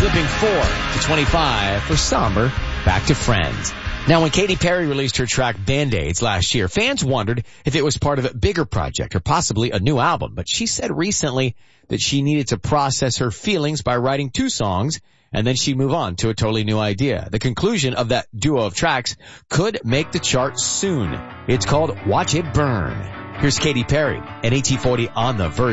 slipping 4 to 25 for Somber, Back to Friends. Now, when Katy Perry released her track Band-Aids last year, fans wondered if it was part of a bigger project or possibly a new album. But she said recently that she needed to process her feelings by writing 2 songs, and then she'd move on to a totally new idea. The conclusion of that duo of tracks could make the chart soon. It's called Watch It Burn. Here's Katy Perry at 1840 on The Verge.